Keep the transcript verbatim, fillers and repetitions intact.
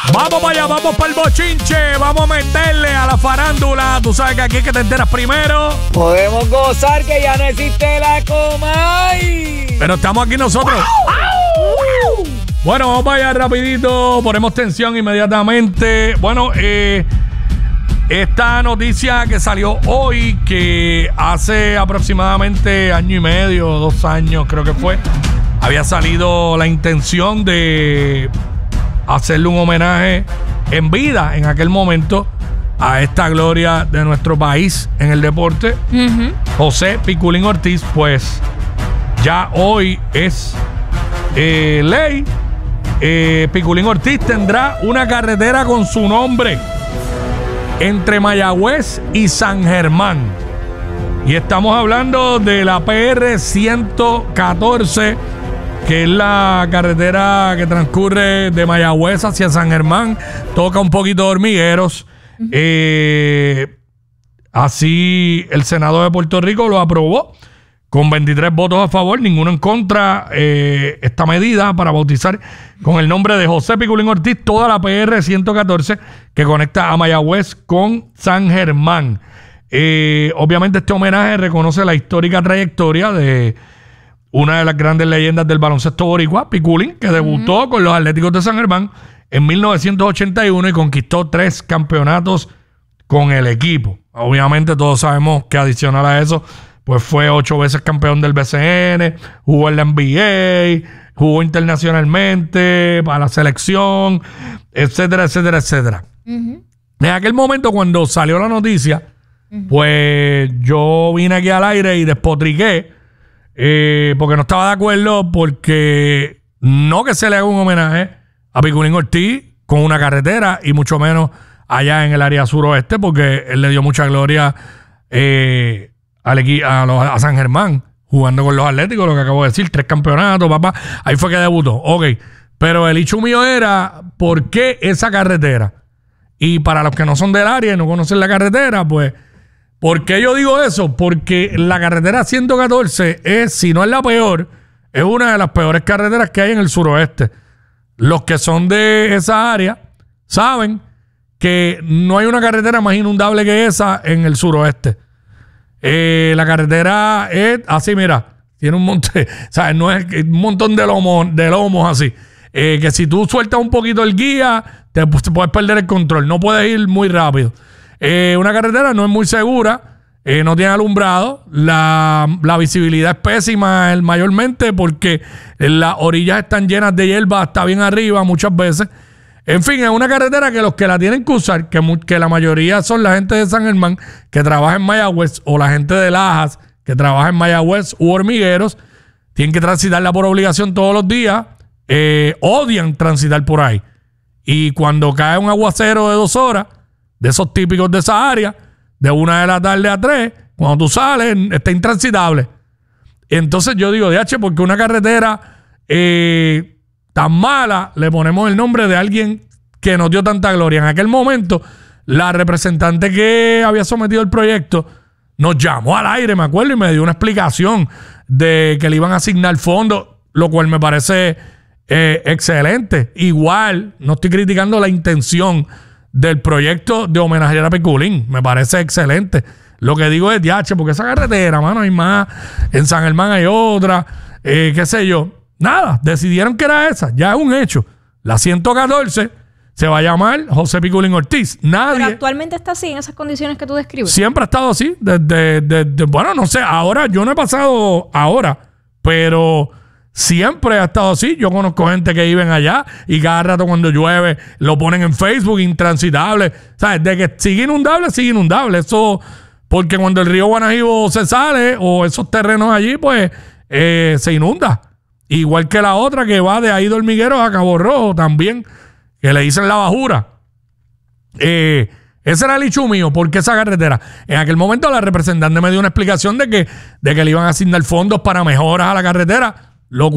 Vamos para allá, vamos para el bochinche, vamos a meterle a la farándula. Tú sabes que aquí es que te enteras primero. Podemos gozar que ya no existe la Comay. Pero estamos aquí nosotros. ¡Wow! Bueno, vamos para allá rapidito, ponemos tensión inmediatamente. Bueno, eh, esta noticia que salió hoy, que hace aproximadamente año y medio, dos años creo que fue, había salido la intención de hacerle un homenaje en vida en aquel momento a esta gloria de nuestro país en el deporte, uh-huh. José Piculín Ortiz. Pues ya hoy es eh, ley. eh, Piculín Ortiz tendrá una carretera con su nombre entre Mayagüez y San Germán, y estamos hablando de la P R ciento catorce, que es la carretera que transcurre de Mayagüez hacia San Germán, toca un poquito de Hormigueros. Uh-huh. Eh, así el Senado de Puerto Rico lo aprobó con veintitrés votos a favor, ninguno en contra, eh, esta medida para bautizar con el nombre de José Piculín Ortiz toda la P R ciento catorce que conecta a Mayagüez con San Germán. Eh, obviamente este homenaje reconoce la histórica trayectoria de una de las grandes leyendas del baloncesto boricua, Piculín, que debutó uh-huh. con los Atléticos de San Germán en mil novecientos ochenta y uno y conquistó tres campeonatos con el equipo. Obviamente todos sabemos que adicional a eso, pues fue ocho veces campeón del B C N, jugó en la N B A, jugó internacionalmente para la selección, etcétera, etcétera, etcétera. Uh-huh. En aquel momento, cuando salió la noticia, uh-huh. pues yo vine aquí al aire y despotriqué, Eh, porque no estaba de acuerdo, porque no que se le haga un homenaje a Piculín Ortiz con una carretera, y mucho menos allá en el área suroeste, porque él le dio mucha gloria eh, al equi- a, los, a San Germán, jugando con los Atléticos, lo que acabo de decir, tres campeonatos, papá, ahí fue que debutó. Ok, pero el hecho mío era, ¿por qué esa carretera? Y para los que no son del área y no conocen la carretera, pues, ¿por qué yo digo eso? Porque la carretera ciento catorce es, si no es la peor, es una de las peores carreteras que hay en el suroeste. Los que son de esa área saben que no hay una carretera más inundable que esa en el suroeste. Eh, la carretera es así, mira, tiene un montón, ¿sabes? No es un montón de lomos, de lomos así. Eh, que si tú sueltas un poquito el guía, te, te puedes perder el control. No puedes ir muy rápido. Eh, una carretera no es muy segura, eh, no tiene alumbrado, la, la visibilidad es pésima el, mayormente porque las orillas están llenas de hierba hasta bien arriba muchas veces. En fin, es una carretera que los que la tienen que usar, que, que la mayoría son la gente de San Germán que trabaja en Mayagüez, o la gente de Lajas que trabaja en Mayagüez u Hormigueros, tienen que transitarla por obligación todos los días, eh, odian transitar por ahí. Y cuando cae un aguacero de dos horas, de esos típicos de esa área, de una de la tarde a tres, cuando tú sales, está intransitable. Entonces yo digo, D H, porque una carretera eh, tan mala le ponemos el nombre de alguien que nos dio tanta gloria? En aquel momento, la representante que había sometido el proyecto nos llamó al aire, me acuerdo, y me dio una explicación de que le iban a asignar fondos, lo cual me parece eh, excelente. Igual, no estoy criticando la intención del proyecto de homenajear a Piculín, me parece excelente. Lo que digo es, D H, porque esa carretera, mano, hay más, en San Germán hay otra, eh, qué sé yo. Nada, decidieron que era esa, ya es un hecho. La ciento catorce se va a llamar José Piculín Ortiz. Nadie. Pero actualmente está así, en esas condiciones que tú describes. Siempre ha estado así, desde, desde, desde, bueno, no sé, ahora yo no he pasado ahora, pero siempre ha estado así. Yo conozco gente que viven allá y cada rato cuando llueve lo ponen en Facebook, intransitable. ¿Sabes? De que sigue inundable, sigue inundable. Eso, porque cuando el río Guanajibo se sale o esos terrenos allí, pues eh, se inunda. Igual que la otra que va de ahí de Hormigueros a Cabo Rojo también, que le dicen la bajura. Eh, ese era el hecho mío. ¿Por qué esa carretera? En aquel momento la representante me dio una explicación de que, de que le iban a asignar fondos para mejoras a la carretera. Lo